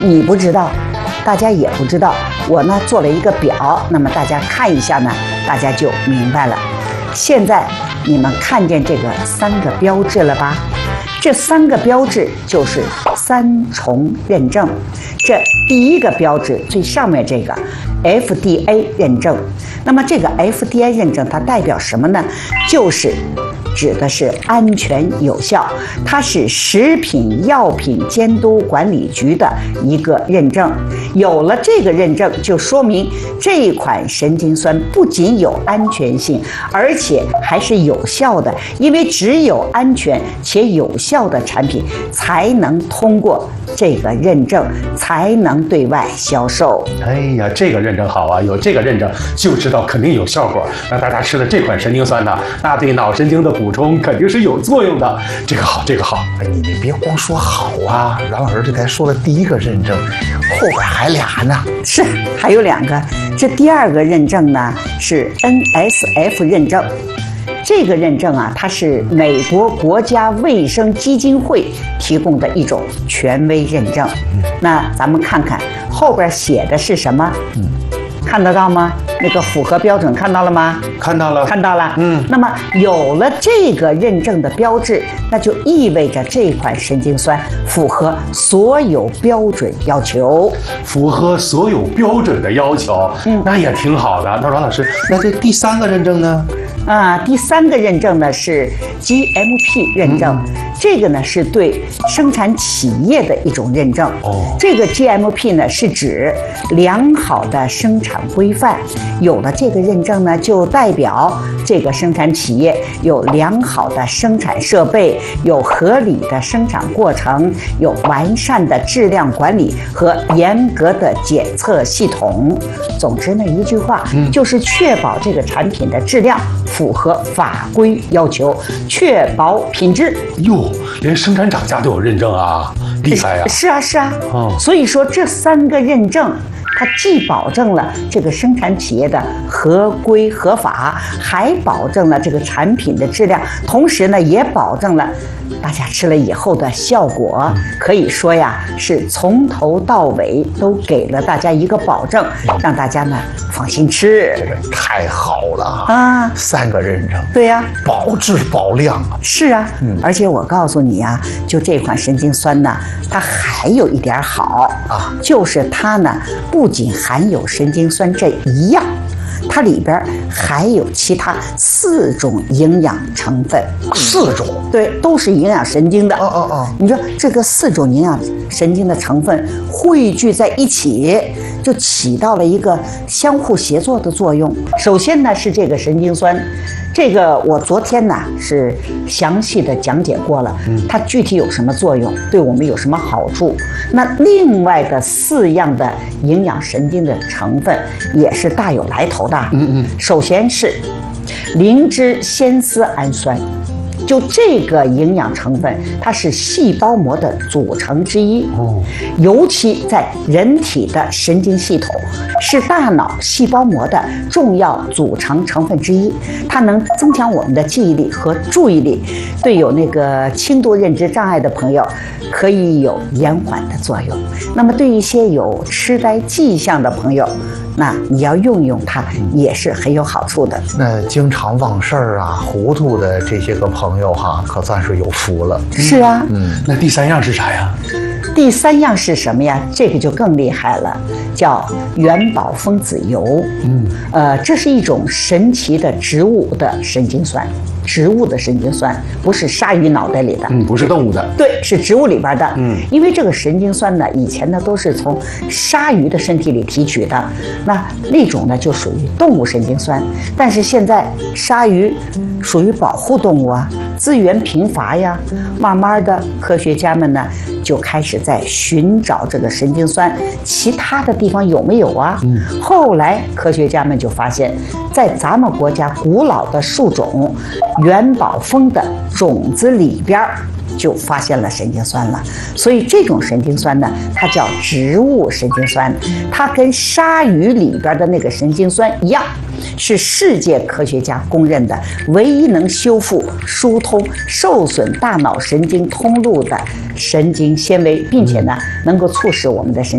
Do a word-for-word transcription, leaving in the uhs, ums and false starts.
你不知道，大家也不知道。我呢做了一个表，那么大家看一下呢，大家就明白了。现在你们看见这个三个标志了吧？这三个标志就是三重认证。这第一个标志最上面这个 F D A 认证，那么这个 F D A 认证它代表什么呢？就是指的是安全有效，它是食品药品监督管理局的一个认证。有了这个认证，就说明这款神经酸不仅有安全性，而且还是有效的。因为只有安全且有效的产品，才能通过这个认证，才能对外销售。 哎呀，这个认证好啊！有这个认证，就知道肯定有效果。那大家吃的这款神经酸呢，那对脑神经的补充肯定是有作用的。这个好，这个好。 哎，你你别光说好啊！阮老师这才说了第一个认证，后边还俩呢。 是，还有两个。这第二个认证呢是 N S F 认证。这个认证啊，它是美国国家卫生基金会提供的一种权威认证。那咱们看看后边写的是什么？嗯，看得到吗？那个符合标准看到了吗？ 看到了， 看到了。 嗯， 那么有了这个认证的标志，那就意味着这款神经酸符合所有标准要求。 符合所有标准的要求，嗯，那也挺好的。那阮老师，那这第三个认证呢？ 啊，第三个认证呢是 G M P 认证，嗯、这个呢是对生产企业的一种认证。哦，这个 G M P 呢是指良好的生产规范。有了这个认证呢，就代表这个生产企业有良好的生产设备，有合理的生产过程，有完善的质量管理和严格的检测系统。总之呢，一句话，嗯、就是确保这个产品的质量符合法规要求，确保品质。 哟，连生产厂家都有认证啊，厉害呀！ 是啊，是啊。 哦， 所以说这三个认证，它既保证了这个生产企业的合规合法，还保证了这个产品的质量，同时呢，也保证了大家吃了以后的效果。可以说呀，是从头到尾都给了大家一个保证，让大家呢放心吃。 这个太好了啊！ 三个认证， 对呀、啊， 保质保量啊。 是啊，嗯，而且我告诉你啊，就这款神经酸呢，它还有一点好啊，就是它呢不仅含有神经酸这一样，它里边还有其他四种营养成分。 四种？ 对，都是营养神经的。 哦哦哦！ 你说这个四种营养神经的成分汇聚在一起，就起到了一个相互协作的作用。首先呢是这个神经酸，这个我昨天呢是详细的讲解过了，它具体有什么作用，对我们有什么好处。那另外的四样的营养神经的成分也是大有来头的。嗯嗯，首先是灵芝酰丝氨酸。就这个营养成分，它是细胞膜的组成之一，哦，尤其在人体的神经系统，是大脑细胞膜的重要组成成分之一。它能增强我们的记忆力和注意力，对有那个轻度认知障碍的朋友，可以有延缓的作用。那么对一些有痴呆迹象的朋友，那你要用用它也是很有好处的。 那经常忘事儿啊、糊涂的这些个朋友哈，可算是有福了。 是啊， 嗯，那第三样是啥呀？ 第三样是什么呀？这个就更厉害了，叫元宝分子油。嗯，呃，这是一种神奇的植物的神经酸，植物的神经酸，不是鲨鱼脑袋里的， 嗯，不是动物的， 对，是植物里边的。嗯，因为这个神经酸呢，以前呢都是从鲨鱼的身体里提取的，那那种呢就属于动物神经酸，但是现在鲨鱼属于保护动物啊，资源贫乏呀，慢慢的科学家们呢就开始在寻找这个神经酸，其他的地方有没有啊？嗯，后来科学家们就发现，在咱们国家古老的树种元宝蜂的种子里边就发现了神经酸了。所以这种神经酸呢，它叫植物神经酸，它跟鲨鱼里边的那个神经酸一样，是世界科学家公认的唯一能修复、疏通受损大脑神经通路的神经纤维，并且呢，能够促使我们的神